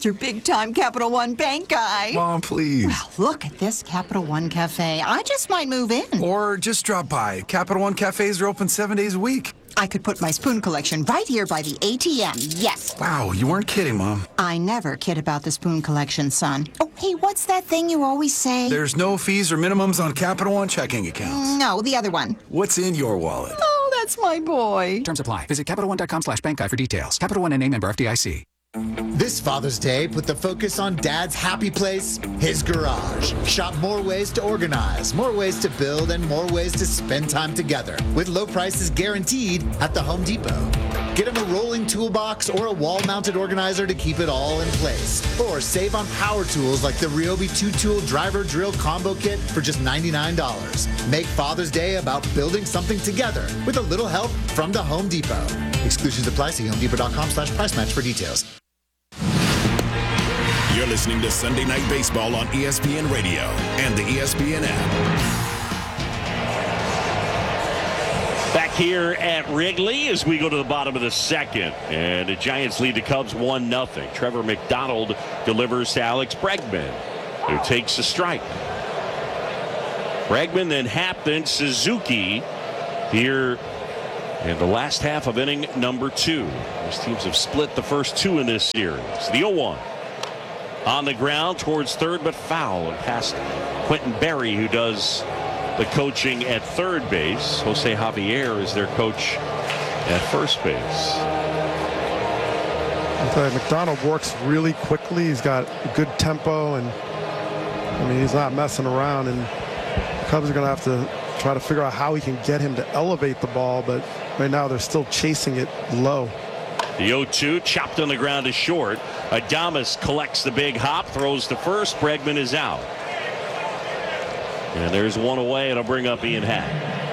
Mr. Big-Time Capital One Bank guy. Mom, please. Well, look at this Capital One Cafe. I just might move in. Or just drop by. Capital One cafes are open 7 days a week. I could put my spoon collection right here by the ATM. Yes. Wow, you weren't kidding, Mom. I never kid about the spoon collection, son. Oh, hey, what's that thing you always say? There's no fees or minimums on Capital One checking accounts. No, the other one. What's in your wallet? Oh, that's my boy. Terms apply. Visit CapitalOne.com/bank guide for details. Capital One and name member FDIC. This Father's Day, put the focus on Dad's happy place, his garage. Shop more ways to organize, more ways to build, and more ways to spend time together with low prices guaranteed at the Home Depot. Get him a rolling toolbox or a wall-mounted organizer to keep it all in place. Or save on power tools like the Ryobi 2-tool driver drill combo kit for just $99. Make Father's Day about building something together with a little help from the Home Depot. Exclusions apply. See HomeDepot.com/price match for details. You're listening to Sunday Night Baseball on ESPN Radio and the ESPN app. Back here at Wrigley as we go to the bottom of the second. And the Giants lead the Cubs 1-0. Trevor McDonald delivers to Alex Bregman, who takes a strike. Bregman, then Happ, then Suzuki here in the last half of inning number 2. These teams have split the first 2 in this series. The 0-1. On the ground towards third, but foul and past Quentin Berry, who does the coaching at third base. Jose Javier is their coach at first base. McDonald works really quickly. He's got a good tempo, and I mean, he's not messing around. And the Cubs are going to have to try to figure out how he can get him to elevate the ball, but right now they're still chasing it low. The 0-2 chopped on the ground to short. Adames collects the big hop, throws to first. Bregman is out. And there's one away. It'll bring up Ian Happ.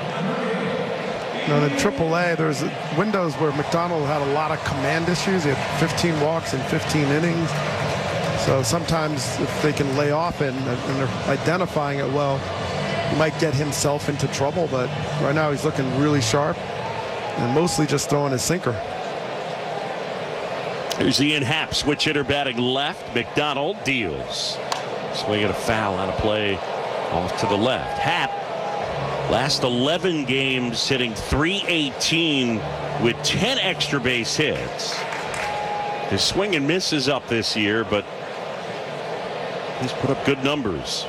In AAA, there's windows where McDonald had a lot of command issues. He had 15 walks in 15 innings. So sometimes if they can lay off it and they're identifying it well, he might get himself into trouble. But right now he's looking really sharp and mostly just throwing his sinker. Here's Ian Happ, switch hitter batting left. McDonald deals. Swing at a foul out of play off to the left. Happ, last 11 games hitting .318 with 10 extra base hits. His swing and miss is up this year, but he's put up good numbers.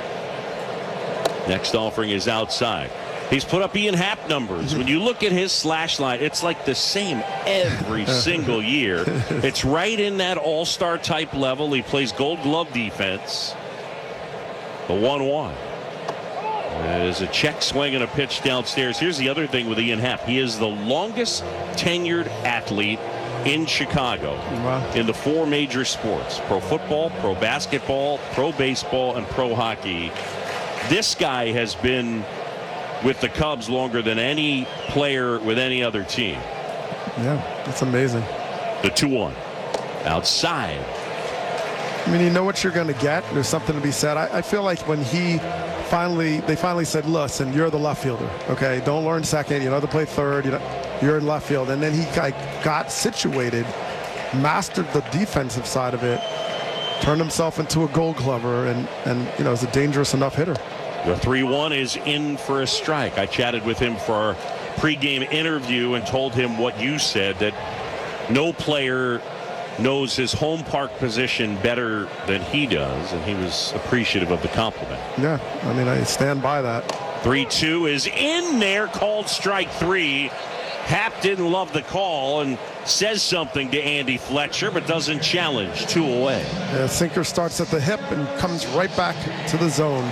Next offering is outside. He's put up Ian Happ numbers. When you look at his slash line, it's like the same every single year. It's right in that all-star type level. He plays gold glove defense. The 1-1. There's a check swing and a pitch downstairs. Here's the other thing with Ian Happ. He is the longest tenured athlete in Chicago in the 4 major sports: pro football, pro basketball, pro baseball, and pro hockey. This guy has been with the Cubs longer than any player with any other team. Yeah, that's amazing. The 2-1 outside. I mean, you know what you're going to get. There's something to be said. I feel like when they finally said, listen, you're the left fielder. Okay, don't learn second. You know to play third. You're in left field. And then he got situated, mastered the defensive side of it, turned himself into a gold glover, and is a dangerous enough hitter. The 3-1 is in for a strike. I chatted with him for our pregame interview and told him what you said, that no player knows his home park position better than he does, and he was appreciative of the compliment. Yeah, I mean, I stand by that. 3-2 is in there, called strike 3. Happ didn't love the call and says something to Andy Fletcher, but doesn't challenge. 2 away. Yeah, sinker starts at the hip and comes right back to the zone.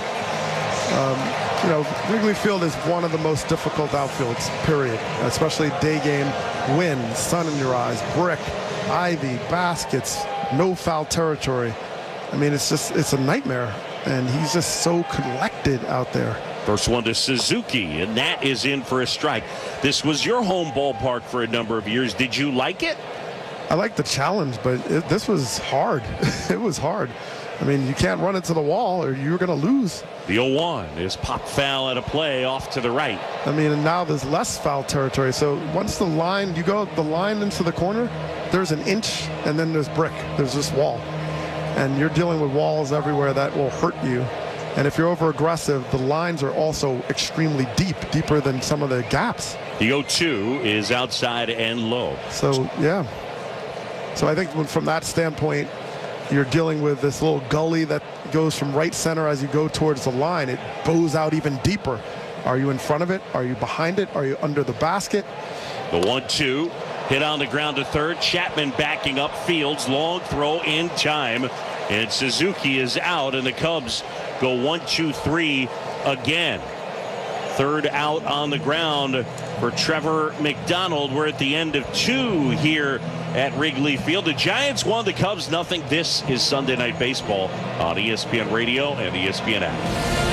Wrigley Field is one of the most difficult outfields, period, especially day game. Wind, sun in your eyes, brick, ivy, baskets, no foul territory. I mean, it's a nightmare, and he's just so collected out there. First one to Suzuki, and that is in for a strike. This was your home ballpark for a number of years. Did you like it? I like the challenge, but this was hard. It was hard. I mean, you can't run into the wall or you're going to lose. The 0-1 is pop foul at a play off to the right. I mean, and now there's less foul territory. So once you go the line into the corner, there's an inch, and then there's brick. There's this wall. and you're dealing with walls everywhere that will hurt you. And if you're over aggressive, the lines are also extremely deep, deeper than some of the gaps. The 0-2 is outside and low. So, yeah. So I think from that standpoint, you're dealing with this little gully that goes from right center as you go towards the line. It bows out even deeper. Are you in front of it? Are you behind it? Are you under the basket? The 1-2 hit on the ground to third. Chapman backing up Fields. Long throw in time. And Suzuki is out, and the Cubs go 1-2-3 again. Third out on the ground for Trevor McDonald. We're at the end of 2 here at Wrigley Field. The Giants won, the Cubs nothing. This is Sunday Night Baseball on ESPN Radio and ESPN app.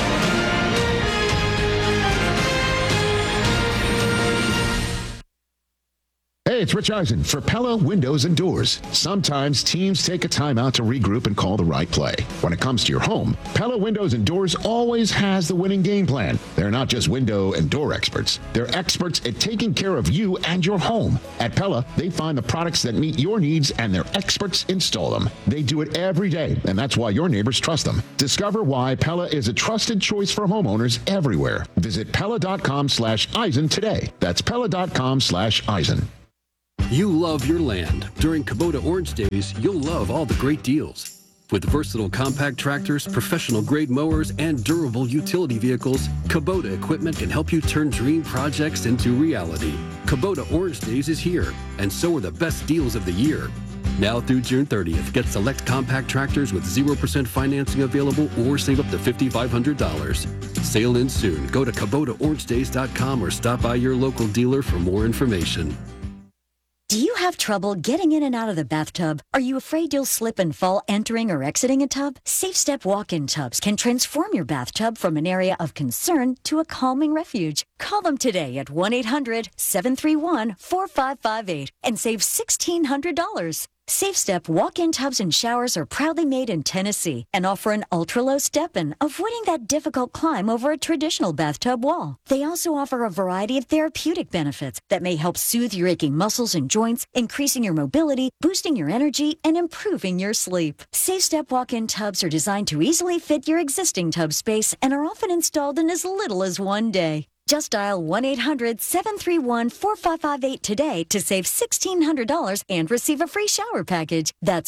Hey, it's Rich Eisen for Pella Windows and Doors. Sometimes teams take a timeout to regroup and call the right play. When it comes to your home, Pella Windows and Doors always has the winning game plan. They're not just window and door experts. They're experts at taking care of you and your home. At Pella, they find the products that meet your needs and their experts install them. They do it every day, and that's why your neighbors trust them. Discover why Pella is a trusted choice for homeowners everywhere. Visit Pella.com/Eisen today. That's Pella.com/Eisen. You love your land. During Kubota Orange Days, you'll love all the great deals. With versatile compact tractors, professional-grade mowers, and durable utility vehicles, Kubota equipment can help you turn dream projects into reality. Kubota Orange Days is here, and so are the best deals of the year. Now through June 30th, get select compact tractors with 0% financing available or save up to $5,500. Sale ends soon. Go to KubotaOrangeDays.com or stop by your local dealer for more information. Do you have trouble getting in and out of the bathtub? Are you afraid you'll slip and fall entering or exiting a tub? Safe Step walk-in tubs can transform your bathtub from an area of concern to a calming refuge. Call them today at 1-800-731-4558 and save $1,600. Safe Step walk-in tubs and showers are proudly made in Tennessee and offer an ultra-low step-in, avoiding that difficult climb over a traditional bathtub wall. They also offer a variety of therapeutic benefits that may help soothe your aching muscles and joints, increasing your mobility, boosting your energy, and improving your sleep. Safe Step walk-in tubs are designed to easily fit your existing tub space and are often installed in as little as 1 day. Just dial 1-800-731-4558 today to save $1,600 and receive a free shower package. That's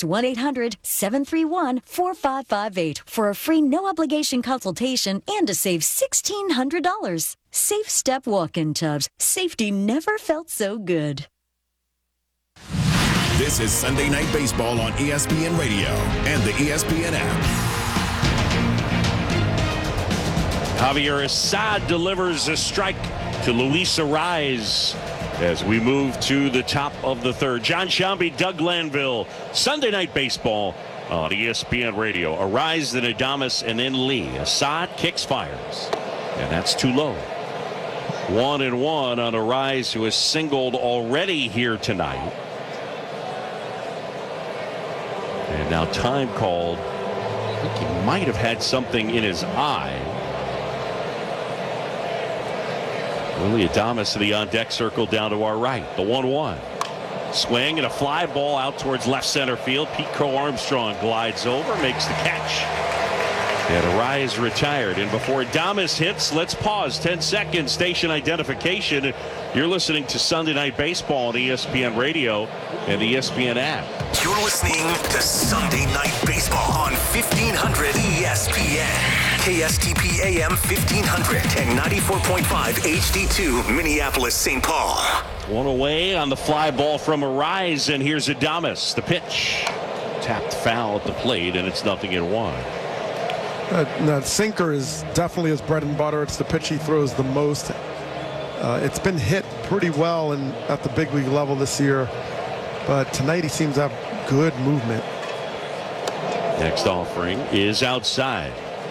1-800-731-4558 for a free no-obligation consultation and to save $1,600. Safe Step walk-in tubs. Safety never felt so good. This is Sunday Night Baseball on ESPN Radio and the ESPN app. Javier Assad delivers a strike to Luis Arraez as we move to the top of the third. John Shambi, Doug Glanville, Sunday Night Baseball on ESPN Radio. Arraez, then Adames, and then Lee. Assad kicks, fires, and that's too low. 1-1 on Arraez, who has singled already here tonight. And now time called. I think he might have had something in his eye. Willie Adames to the on-deck circle down to our right. The 1-1. Swing and a fly ball out towards left center field. Pete Crow Armstrong glides over, makes the catch. And Arraez retired. And before Adames hits, let's pause 10 seconds. Station identification. You're listening to Sunday Night Baseball on ESPN Radio and the ESPN app. You're listening to Sunday Night Baseball on 1500 ESPN. KSTP AM 1500 and 94.5 HD2 Minneapolis, St. Paul. One away on the fly ball from Arraez, and here's Adames. The pitch. Tapped foul at the plate, and it's 0-1. That sinker is definitely his bread and butter. It's the pitch he throws the most. It's been hit pretty well at the big league level this year, but tonight he seems to have good movement. Next offering is outside.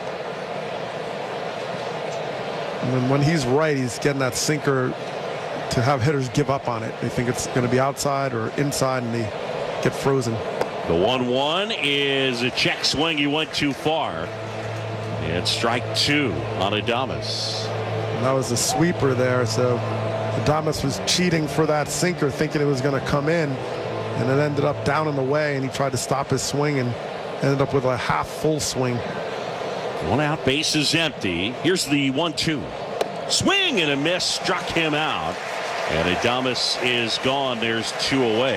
And when he's right, he's getting that sinker to have hitters give up on it. They think it's going to be outside or inside, and they get frozen. The 1-1 is a check swing. He went too far. And strike 2 on Adames. And that was a sweeper there, so Adames was cheating for that sinker, thinking it was going to come in, and it ended up down in the way, and he tried to stop his swing, and ended up with a half full swing. One out, base is empty. Here's the 1-2. Swing and a miss, struck him out. And Adames is gone. There's 2 away.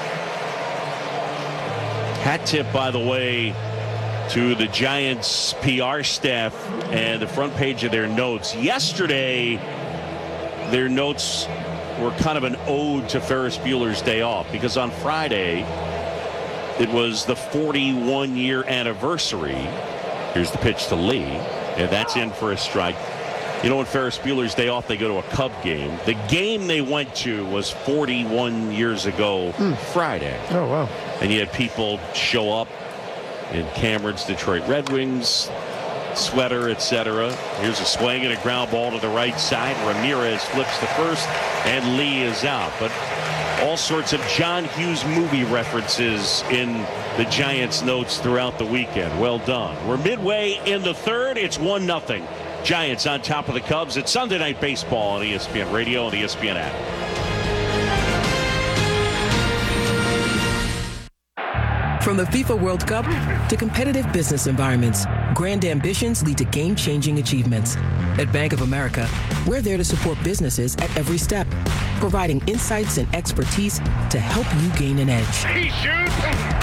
Hat tip, by the way, to the Giants PR staff and the front page of their notes. Yesterday, their notes were kind of an ode to Ferris Bueller's Day Off, because on Friday, it was the 41-year anniversary. Here's the pitch to Lee, and that's in for a strike. You know, on Ferris Bueller's Day Off, they go to a Cub game. The game they went to was 41 years ago Friday. Oh, wow. And you had people show up in Cameron's Detroit Red Wings sweater, etc. Here's a swing and a ground ball to the right side. Ramirez flips to first, and Lee is out. But all sorts of John Hughes movie references in the Giants' notes throughout the weekend. Well done. We're midway in the third. It's 1-0. Giants on top of the Cubs. It's Sunday Night Baseball on ESPN Radio and the ESPN app. From the FIFA World Cup to competitive business environments, grand ambitions lead to game-changing achievements. At Bank of America, we're there to support businesses at every step, providing insights and expertise to help you gain an edge.